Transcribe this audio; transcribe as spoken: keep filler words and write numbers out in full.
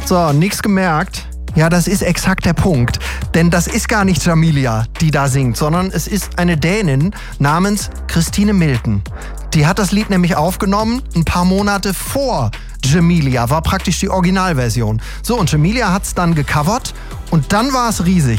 So, nichts gemerkt. Ja, das ist exakt der Punkt. Denn das ist gar nicht Jamilia, die da singt, sondern es ist eine Dänin namens Christine Milton. Die hat das Lied nämlich aufgenommen, ein paar Monate vor Jamilia, war praktisch die Originalversion. So, und Jamilia hat es dann gecovert und dann war es riesig.